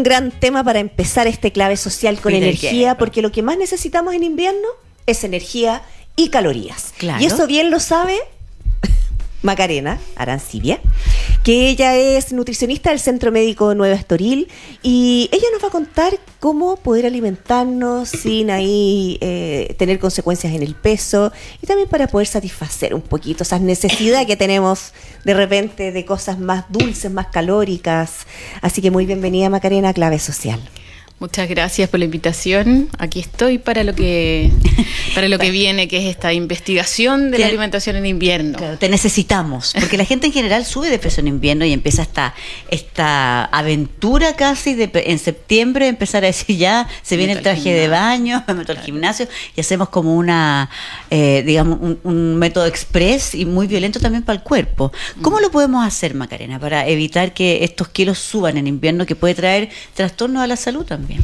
un gran tema para empezar este clave social con energía, porque lo que más necesitamos en invierno es energía y calorías. Claro. Y eso bien lo sabe Macarena Arancibia, que ella es nutricionista del Centro Médico Nueva Estoril, y ella nos va a contar cómo poder alimentarnos sin ahí tener consecuencias en el peso, y también para poder satisfacer un poquito esa necesidad que tenemos de repente de cosas más dulces, más calóricas. Así que muy bienvenida, Macarena, a Clave Social. Muchas gracias por la invitación. Aquí estoy para lo que viene, que es esta investigación de la alimentación en invierno. Claro, te necesitamos, porque la gente en general sube de peso en invierno y empieza esta aventura casi en septiembre, empezar a decir ya, se viene el traje de baño, me meto al gimnasio y hacemos como digamos, un método express y muy violento también para el cuerpo. ¿Cómo lo podemos hacer, Macarena, para evitar que estos kilos suban en invierno, que puede traer trastornos a la salud también?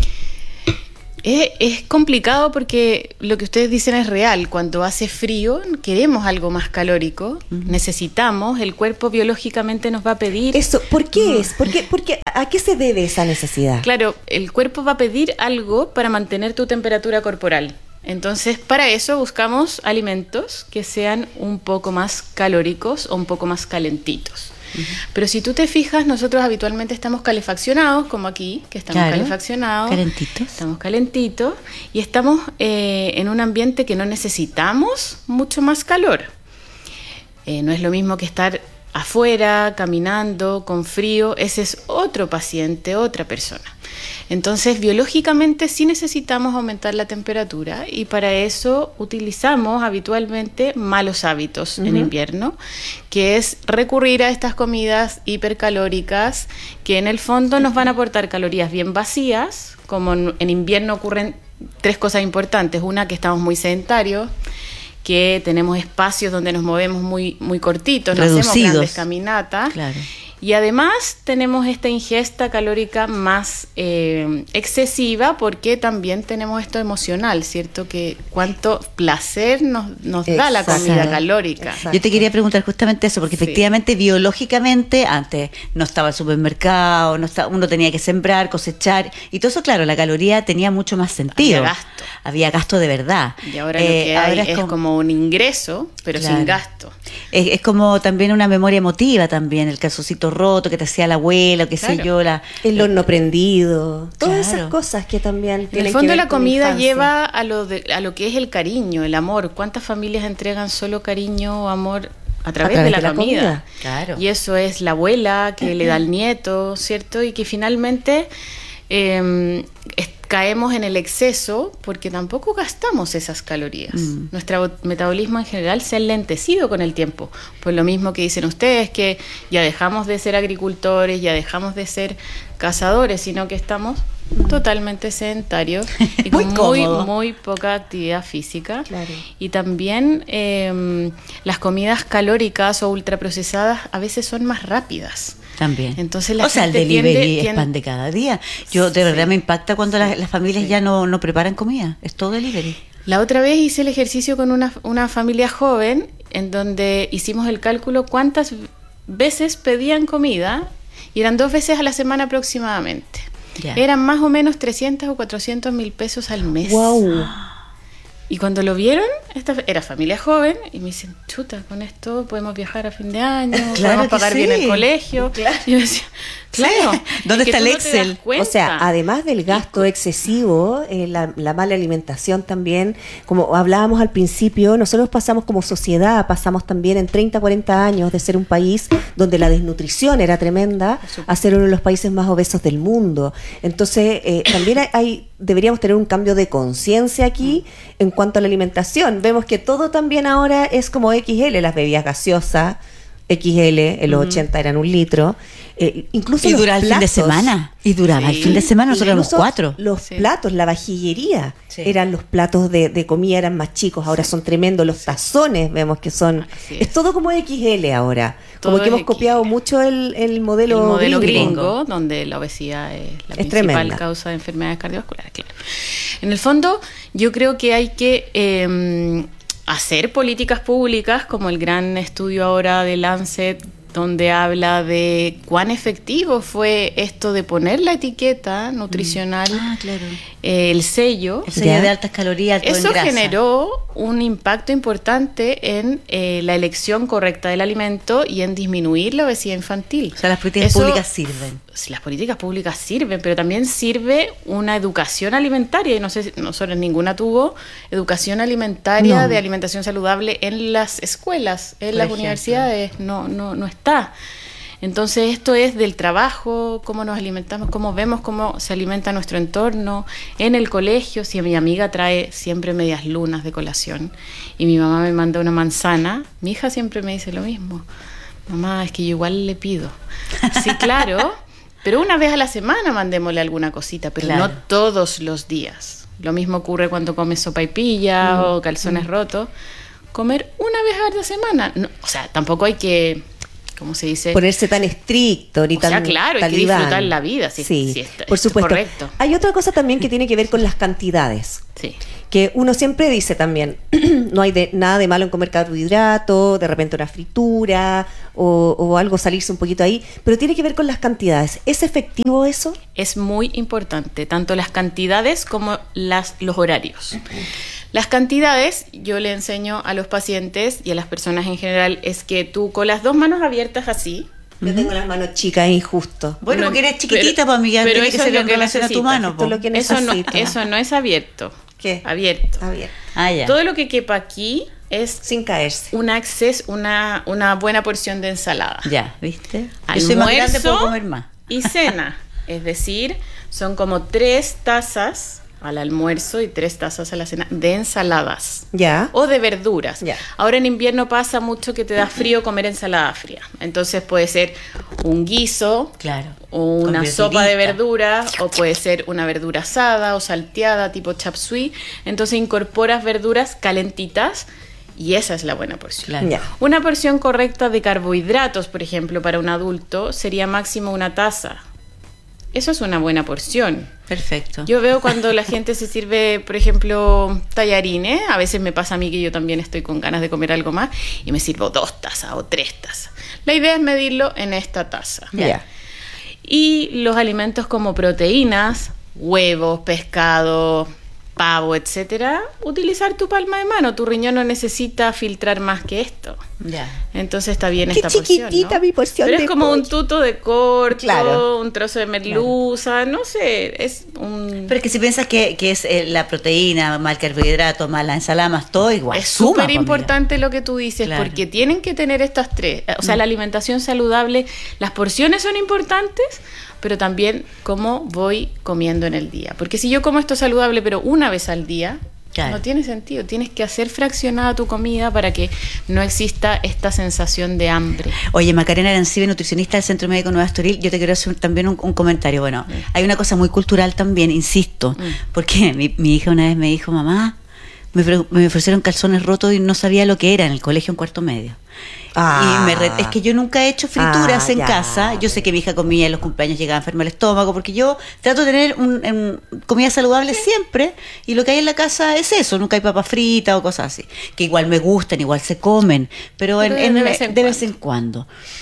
Es complicado porque lo que ustedes dicen es real. Cuando hace frío queremos algo más calórico, necesitamos, el cuerpo biológicamente nos va a pedir... Eso, ¿por qué es? Porque ¿a qué se debe esa necesidad? Claro, el cuerpo va a pedir algo para mantener tu temperatura corporal. Entonces, para eso buscamos alimentos que sean un poco más calóricos o un poco más calentitos. Pero si tú te fijas, nosotros habitualmente estamos calefaccionados, como aquí, que estamos calefaccionados. Calentitos. Estamos calentitos y estamos en un ambiente que no necesitamos mucho más calor. No es lo mismo que estar afuera, caminando, con frío. Ese es otro paciente, otra persona. Entonces, biológicamente sí necesitamos aumentar la temperatura, y para eso utilizamos habitualmente malos hábitos en invierno, que es recurrir a estas comidas hipercalóricas que en el fondo nos van a aportar calorías bien vacías. Como en invierno ocurren tres cosas importantes. Una, que estamos muy sedentarios, que tenemos espacios donde nos movemos muy, muy cortitos, no hacemos grandes caminatas. Claro. Y además tenemos esta ingesta calórica más excesiva, porque también tenemos esto emocional, ¿cierto? Que cuánto placer nos da la comida calórica. Exacto. Yo te quería preguntar justamente eso, porque efectivamente, biológicamente, antes no estaba el supermercado, uno tenía que sembrar, cosechar, y todo eso, claro, la caloría tenía mucho más sentido. Había gasto de verdad. Y ahora lo que hay es como un ingreso, pero sin gasto. Es como también una memoria emotiva también, el calzoncito roto que te hacía la abuela, o qué sé yo, el horno prendido, todas esas cosas que también en el fondo la comida lleva a lo que es el cariño, el amor. ¿Cuántas familias entregan solo cariño o amor a través de la comida? Claro. Y eso es la abuela que le da al nieto, ¿cierto? Y que finalmente caemos en el exceso porque tampoco gastamos esas calorías. Nuestro metabolismo en general se ha enlentecido con el tiempo. Por lo mismo que dicen ustedes, que ya dejamos de ser agricultores, ya dejamos de ser cazadores, sino que estamos totalmente sedentarios y con muy poca actividad física. Claro. Y también las comidas calóricas o ultraprocesadas a veces son más rápidas. También. Entonces el delivery es pan de cada día. Yo de verdad me impacta cuando las familias ya no preparan comida. Es todo delivery. La otra vez hice el ejercicio con una familia joven, en donde hicimos el cálculo cuántas veces pedían comida, y eran 2 veces a la semana aproximadamente. Ya. Eran más o menos 300 o 400 mil pesos al mes. ¡Wow! Y cuando lo vieron, era familia joven, y me dicen, chuta, con esto podemos viajar a fin de año, podemos pagar bien el colegio. Claro. Y yo decía, claro. ¿Dónde está el no te das Excel? cuenta. O sea, además del gasto excesivo, la mala alimentación también, como hablábamos al principio, nosotros pasamos como sociedad, pasamos también en 30, 40 años de ser un país donde la desnutrición era tremenda a ser uno de los países más obesos del mundo. Entonces, también deberíamos tener un cambio de conciencia aquí en cuanto a la alimentación. Vemos que todo también ahora es como XL, las bebidas gaseosas, XL, en los 80 eran 1 litro. Incluso y los duraba el fin de platos, semana. Y duraba el fin de semana, nosotros éramos incluso 4. Los platos, la vajillería, eran los platos de comida, eran más chicos, ahora son tremendos. Los tazones, vemos que son... Es todo como XL ahora. Todo como que hemos XL. copiado mucho el modelo gringo, donde la obesidad es la principal tremenda causa de enfermedades cardiovasculares, claro. En el fondo, yo creo que hay que hacer políticas públicas, como el gran estudio ahora de Lancet donde habla de cuán efectivo fue esto de poner la etiqueta nutricional, claro. El sello. El sello de altas calorías, alto en Eso grasa. generó un impacto importante en la elección correcta del alimento y en disminuir la obesidad infantil. O sea, las políticas públicas sirven. Sí, las políticas públicas sirven, pero también sirve una educación alimentaria, y no sé si nosotros ninguna tuvo educación alimentaria de alimentación saludable en las escuelas, en las universidades, no está. Entonces esto es del trabajo, cómo nos alimentamos, cómo vemos cómo se alimenta nuestro entorno, en el colegio. Si mi amiga trae siempre medias lunas de colación y mi mamá me manda una manzana, mi hija siempre me dice lo mismo: mamá, es que yo igual le pido. Sí, claro, pero una vez a la semana mandémosle alguna cosita, pero no todos los días. Lo mismo ocurre cuando comes sopaipilla o calzones rotos. Comer una vez a la semana. No, o sea, tampoco hay que, ¿cómo se dice? Ponerse tan estricto ni tan claro, hay que disfrutar la vida. Si por supuesto. Correcto. Hay otra cosa también que tiene que ver con las cantidades. Sí. Que uno siempre dice también, no hay nada de malo en comer carbohidratos, de repente una fritura o algo, salirse un poquito ahí, pero tiene que ver con las cantidades. ¿Es efectivo eso? Es muy importante, tanto las cantidades como los horarios. Las cantidades, yo le enseño a los pacientes y a las personas en general, es que tú con las dos manos abiertas así. Yo tengo las manos chicas, injusto. Bueno, porque eres chiquitita, pues amiga, pero tiene eso que ser es lo en que relación a tu mano. Esto es lo que necesito. Eso no es abierto. ¿Qué? Abierto. Ya. Todo lo que quepa aquí es sin caerse. Una buena porción de ensalada. Ya, ¿viste? Almuerzo, yo soy más grande, puedo comer más. Y cena. Es decir, son como 3 tazas al almuerzo y 3 tazas a la cena de ensaladas. Ya. O de verduras. Ya. Ahora en invierno pasa mucho que te da frío comer ensalada fría. Entonces puede ser un guiso, claro, o una sopa de verduras, o puede ser una verdura asada o salteada tipo chap suey. Entonces incorporas verduras calentitas y esa es la buena porción. Claro. Ya. Una porción correcta de carbohidratos, por ejemplo, para un adulto sería máximo 1 taza. Eso es una buena porción. Perfecto. Yo veo cuando la gente se sirve, por ejemplo, tallarines, a veces me pasa a mí que yo también estoy con ganas de comer algo más y me sirvo 2 tazas o 3 tazas. La idea es medirlo en esta taza. Ya. Y los alimentos como proteínas, huevos, pescado, pavo, etcétera, utilizar tu palma de mano. Tu riñón no necesita filtrar más que esto. Ya. Entonces está bien Qué esta porción, chiquitita, ¿no? mi porción Pero de es como un pollo. tuto de corto, Claro. un trozo de merluza, no sé, es un... Pero es que si piensas que es la proteína, más el carbohidrato, más la ensalada, más todo, igual Es suma, súper pues, importante lo que tú dices, Claro. porque tienen que tener estas 3. O sea, la alimentación saludable, las porciones son importantes, pero también cómo voy comiendo en el día. Porque si yo como esto saludable, pero una vez al día, Claro. no tiene sentido. Tienes que hacer fraccionada tu comida para que no exista esta sensación de hambre. Oye, Macarena Arancibe, nutricionista del Centro Médico Nueva Estoril, yo te quiero hacer también un comentario. Bueno, hay una cosa muy cultural también, insisto, porque mi hija una vez me dijo, mamá, me ofrecieron calzones rotos y no sabía lo que era en el colegio en cuarto medio. Es que yo nunca he hecho frituras en ya. casa. Yo sé que mi hija comía en los cumpleaños, llegaba enferma el estómago, porque yo trato de tener comida saludable siempre, y lo que hay en la casa es eso, nunca hay papas fritas o cosas así, que igual me gustan, igual se comen, pero de vez en cuando.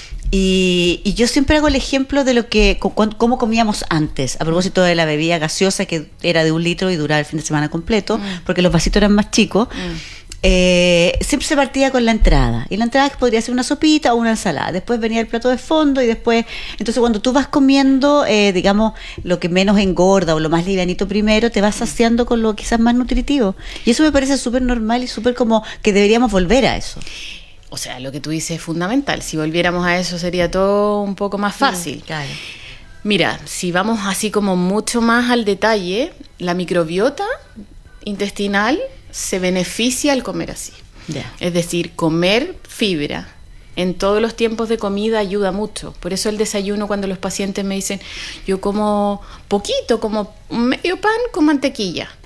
Y yo siempre hago el ejemplo de cómo comíamos antes, a propósito de la bebida gaseosa, que era de 1 litro y duraba el fin de semana completo, porque los vasitos eran más chicos. Siempre se partía con la entrada, y la entrada podría ser una sopita o una ensalada, después venía el plato de fondo, y después, entonces cuando tú vas comiendo, digamos, lo que menos engorda o lo más livianito primero, te vas saciando con lo quizás más nutritivo, y eso me parece súper normal y súper como que deberíamos volver a eso. O sea, lo que tú dices es fundamental. Si volviéramos a eso sería todo un poco más fácil. Claro. Mira, si vamos así como mucho más al detalle, la microbiota intestinal se beneficia al comer así. Ya. Es decir, comer fibra en todos los tiempos de comida ayuda mucho. Por eso el desayuno, cuando los pacientes me dicen, yo como poquito, como medio pan con mantequilla.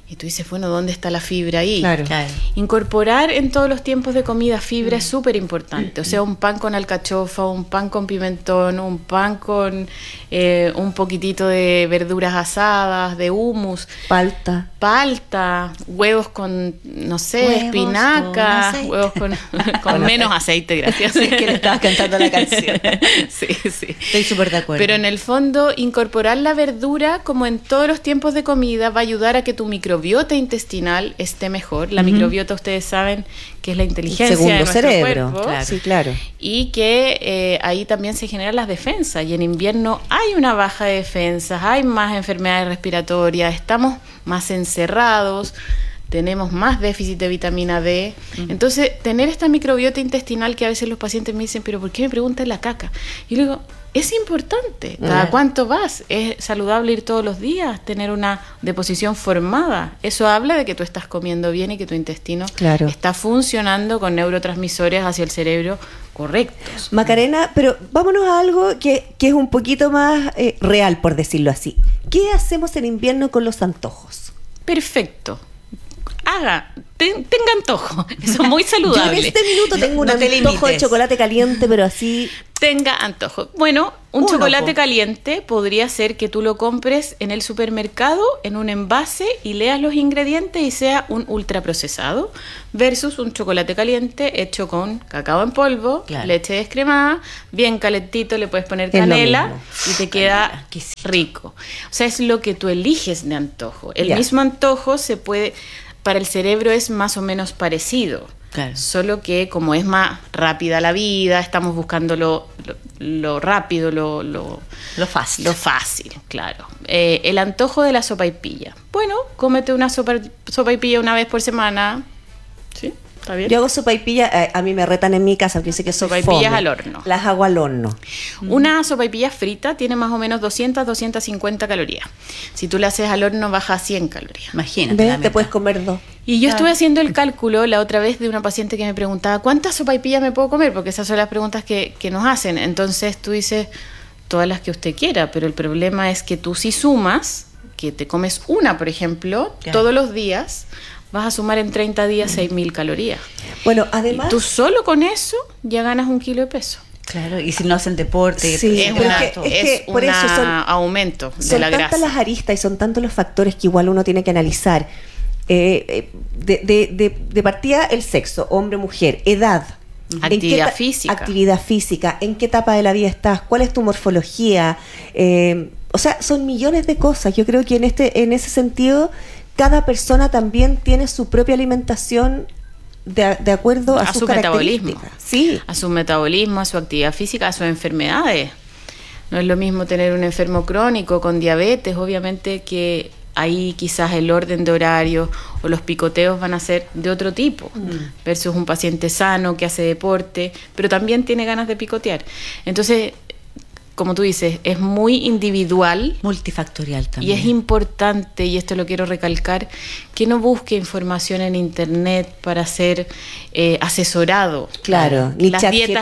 Y tú dices, bueno, ¿dónde está la fibra ahí? Claro. Incorporar en todos los tiempos de comida fibra es súper importante. O sea, un pan con alcachofa, un pan con pimentón, un pan con un poquitito de verduras asadas, de hummus. Palta, huevos con, no sé, Huevos espinaca, con huevos con menos aceite, gracias. Es que le estabas cantando la canción. Sí. Estoy súper de acuerdo. Pero en el fondo, incorporar la verdura, como en todos los tiempos de comida, va a ayudar a que tu microbiota intestinal esté mejor. La microbiota, ustedes saben que es la inteligencia segundo de nuestro cerebro. cuerpo. Claro. Sí, claro. Y que ahí también se generan las defensas. Y en invierno hay una baja de defensas, hay más enfermedades respiratorias, estamos más encerrados, tenemos más déficit de vitamina D. Entonces, tener esta microbiota intestinal, que a veces los pacientes me dicen, pero ¿por qué me preguntan la caca? Y yo digo, es importante. ¿Cada cuánto vas? Es saludable ir todos los días, tener una deposición formada. Eso habla de que tú estás comiendo bien y que tu intestino está funcionando con neurotransmisores hacia el cerebro correctos. Macarena, pero vámonos a algo que es un poquito más real, por decirlo así. ¿Qué hacemos en invierno con los antojos? Perfecto. Tenga antojo. Eso es muy saludable. Yo en este minuto tengo un antojo de chocolate caliente, pero así... Tenga antojo. Bueno, un chocolate caliente podría ser que tú lo compres en el supermercado, en un envase, y leas los ingredientes y sea un ultraprocesado, versus un chocolate caliente hecho con cacao en polvo, leche descremada, bien calentito, le puedes poner canela y te queda rico. O sea, es lo que tú eliges de antojo. El mismo antojo se puede... Para el cerebro es más o menos parecido. Claro. Solo que como es más rápida la vida, estamos buscando lo rápido, lo fácil. Lo fácil, claro. El antojo de la sopaipilla. Bueno, cómete una sopaipilla una vez por semana. ¿Sí? ¿Está bien? Yo hago sopaipilla, a mí me retan en mi casa porque dice que soy sopaipillas fome. Al horno. Las hago al horno. Una sopaipilla frita tiene más o menos 200-250 calorías. Si tú la haces al horno, baja a 100 calorías. Imagínate. Te puedes comer 2. Y yo estuve haciendo el cálculo la otra vez de una paciente que me preguntaba, ¿cuántas sopaipillas me puedo comer? Porque esas son las preguntas que nos hacen. Entonces tú dices, todas las que usted quiera, pero el problema es que tú si sumas, que te comes una, por ejemplo, todos los días, vas a sumar en 30 días 6.000 calorías. Bueno, además... Y tú solo con eso ya ganas 1 kilo de peso. Claro, y si no hacen deporte... Sí, es un aumento de la grasa. Son tantas las aristas y son tantos los factores que igual uno tiene que analizar. De partida, el sexo, hombre, mujer, edad. Actividad física. ¿En qué etapa de la vida estás? ¿Cuál es tu morfología? O sea, son millones de cosas. Yo creo que en ese sentido... Cada persona también tiene su propia alimentación de acuerdo a su metabolismo. Sí. A su metabolismo, a su actividad física, a sus enfermedades. No es lo mismo tener un enfermo crónico con diabetes, obviamente que ahí quizás el orden de horario o los picoteos van a ser de otro tipo, versus un paciente sano que hace deporte, pero también tiene ganas de picotear. Entonces, como tú dices, es muy individual. Multifactorial también. Y es importante, y esto lo quiero recalcar, que no busque información en internet para ser asesorado. Claro, ni las dietas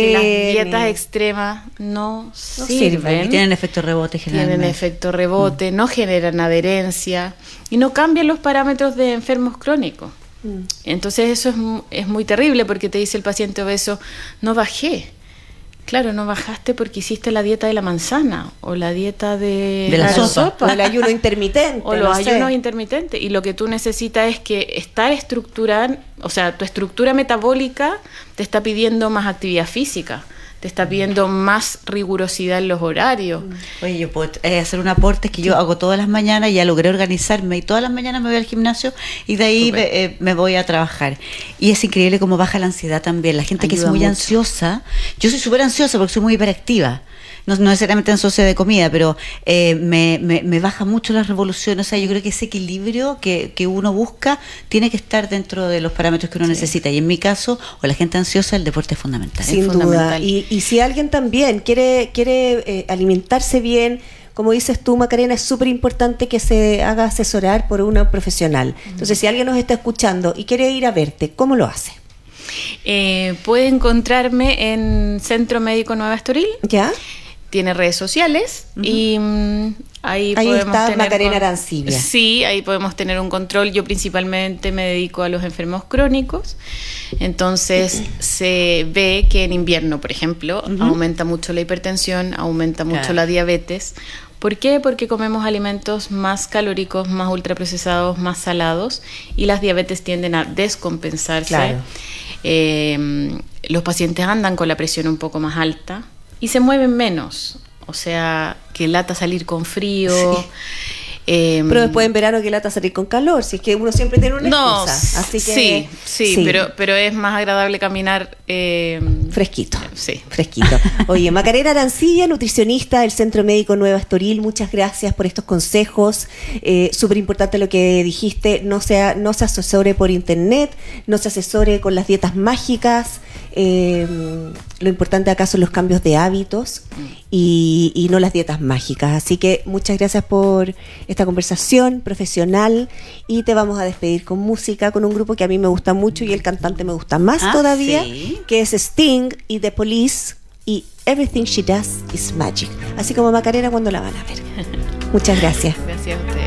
extremas no sirven. Y tienen efecto rebote generalmente. Tienen efecto rebote, no generan adherencia y no cambian los parámetros de enfermos crónicos. Entonces eso es muy terrible porque te dice el paciente obeso, no bajé. Claro, no bajaste porque hiciste la dieta de la manzana o la dieta de la sopa. O el ayuno intermitente. O los ayunos intermitentes. Y lo que tú necesitas es que estar estructurada, o sea, tu estructura metabólica te está pidiendo más actividad física, te está pidiendo más rigurosidad en los horarios. Oye, yo puedo hacer un aporte, es que yo hago todas las mañanas, ya logré organizarme y todas las mañanas me voy al gimnasio y de ahí me voy a trabajar. Y es increíble cómo baja la ansiedad también. La gente que es muy ansiosa, yo soy súper ansiosa porque soy muy hiperactiva. No necesariamente ansiosa de comida, pero me baja mucho las revoluciones. O sea, yo creo que ese equilibrio que uno busca tiene que estar dentro de los parámetros que uno necesita. Y en mi caso, o la gente ansiosa, el deporte es fundamental. Sin duda. Y si alguien también quiere alimentarse bien, como dices tú, Macarena, es súper importante que se haga asesorar por una profesional. Entonces, si alguien nos está escuchando y quiere ir a verte, ¿cómo lo hace? Puede encontrarme en Centro Médico Nueva Estoril. ¿Ya? tiene redes sociales y ahí podemos está tener Macarena Arancibia. Sí, ahí podemos tener un control. Yo principalmente me dedico a los enfermos crónicos, entonces se ve que en invierno, por ejemplo, aumenta mucho la hipertensión, aumenta mucho la diabetes. ¿Por qué? Porque comemos alimentos más calóricos, más ultraprocesados, más salados, y las diabetes tienden a descompensarse. Claro. Los pacientes andan con la presión un poco más alta y se mueven menos, o sea, que lata salir con frío. Sí. Pero después en verano que lata salir con calor, si es que uno siempre tiene una excusa. Así que, sí. Pero es más agradable caminar fresquito. Sí. Fresquito. Oye, Macarena Arancibia, nutricionista del Centro Médico Nueva Estoril, muchas gracias por estos consejos. Súper importante lo que dijiste, no se asesore por internet, no se asesore con las dietas mágicas. Lo importante acá son los cambios de hábitos y no las dietas mágicas. Así que muchas gracias por esta conversación profesional, y te vamos a despedir con música, con un grupo que a mí me gusta mucho y el cantante me gusta más todavía, que es Sting y The Police, y Everything She Does Is Magic, así como Macarena cuando la van a ver. Muchas gracias. Gracias a ustedes.